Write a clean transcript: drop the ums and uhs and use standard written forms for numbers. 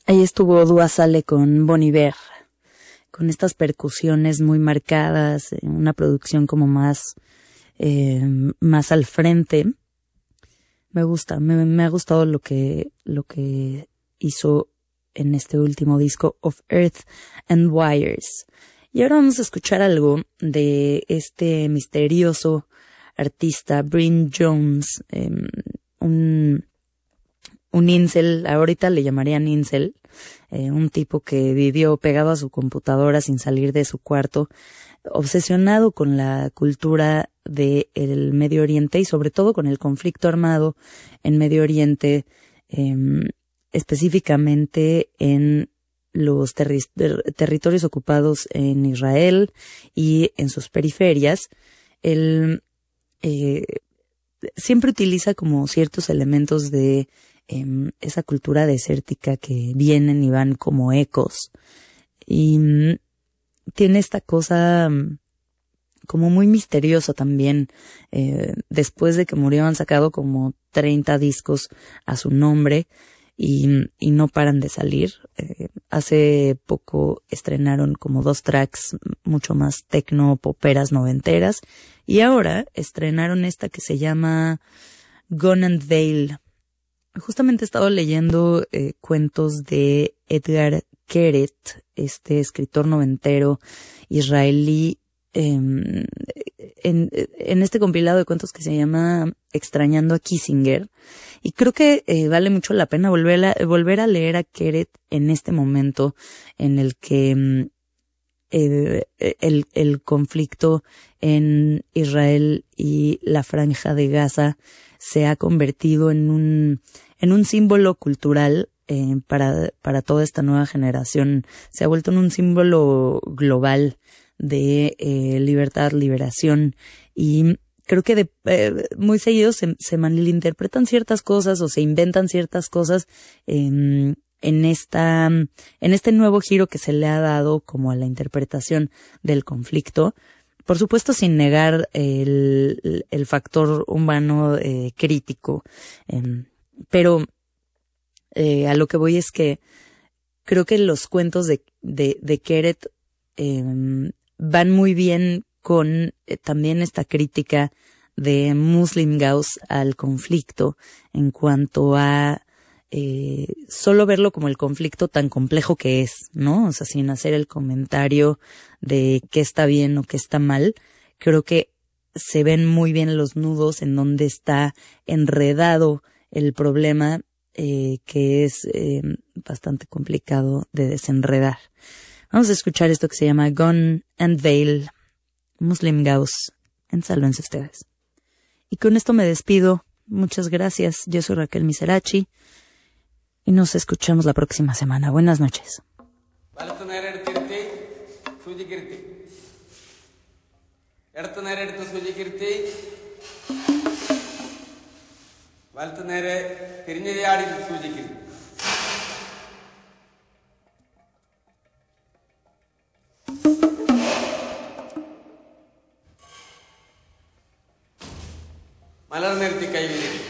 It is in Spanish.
Ahí estuvo Dua Sale con Bon Iver, con estas percusiones muy marcadas, una producción como más al frente. Me gusta, me ha gustado lo que hizo en este último disco, Of Earth and Wires. Y ahora vamos a escuchar algo de este misterioso artista, Bryn Jones, un incel, ahorita le llamarían incel, un tipo que vivió pegado a su computadora sin salir de su cuarto, obsesionado con la cultura del Medio Oriente y sobre todo con el conflicto armado en Medio Oriente, específicamente en los territorios ocupados en Israel y en sus periferias. Él siempre utiliza como ciertos elementos de esa cultura desértica que vienen y van como ecos. Y tiene esta cosa como muy misteriosa también. Después de que murió han sacado como 30 discos a su nombre y no paran de salir. Hace poco estrenaron como 2 tracks mucho más techno, poperas, noventeras, y ahora estrenaron esta que se llama Gone and Veil. Justamente he estado leyendo cuentos de Edgar Keret, este escritor noventero israelí, en este compilado de cuentos que se llama Extrañando a Kissinger, y creo que vale mucho la pena volver a leer a Keret en este momento en el que el conflicto en Israel y la Franja de Gaza se ha convertido en un símbolo cultural para toda esta nueva generación. Se ha vuelto en un símbolo global de libertad, liberación, y creo que muy seguido se malinterpretan ciertas cosas o se inventan ciertas cosas en este nuevo giro que se le ha dado como a la interpretación del conflicto. Por supuesto, sin negar el factor humano crítico, pero a lo que voy es que creo que los cuentos de Keret van muy bien con también esta crítica de Muslim Gauss al conflicto, en cuanto a solo verlo como el conflicto tan complejo que es, ¿no? O sea, sin hacer el comentario de qué está bien o qué está mal. Creo que se ven muy bien los nudos en donde está enredado el problema, que es bastante complicado de desenredar. Vamos a escuchar esto que se llama Gone and Veil, Muslim Gauss, en Sálvense Ustedes. Y con esto me despido. Muchas gracias. Yo soy Raquel Miserachi y nos escuchamos la próxima semana. Buenas noches. മലർന്നിരുത്തി കൈവിരിക്കും.